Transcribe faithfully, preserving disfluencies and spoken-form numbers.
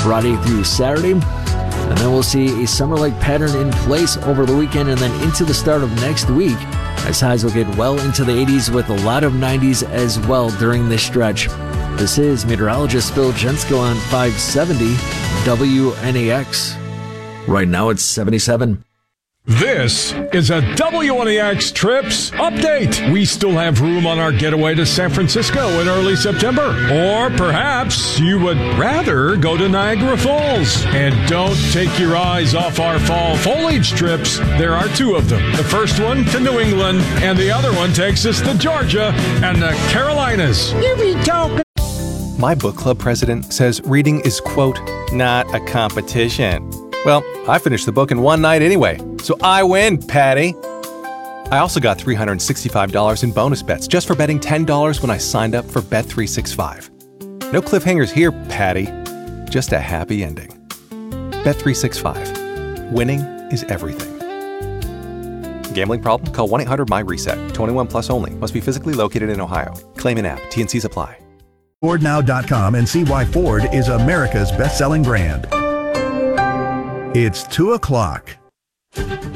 Friday through Saturday. And then we'll see a summer-like pattern in place over the weekend and then into the start of next week, as highs will get well into the eighties with a lot of nineties as well during this stretch. This is meteorologist Phil Jensko on five seventy W N A X. Right now it's seventy-seven. This is a W N A X Trips update. We still have room on our getaway to San Francisco in early September. Or perhaps you would rather go to Niagara Falls. And don't take your eyes off our fall foliage trips. There are two of them. The first one to New England, and the other one takes us to Georgia and the Carolinas. You be talking. My book club president says reading is, quote, not a competition. Well, I finished the book in one night anyway, so I win, Patty. I also got three hundred sixty-five dollars in bonus bets just for betting ten dollars when I signed up for Bet three sixty-five. No cliffhangers here, Patty. Just a happy ending. Bet three sixty-five. Winning is everything. Gambling problem? Call one eight hundred M Y reset. twenty-one plus only. Must be physically located in Ohio. Claim in app. T N Cs apply. Ford Now dot com and see why Ford is America's best-selling brand. It's two o'clock.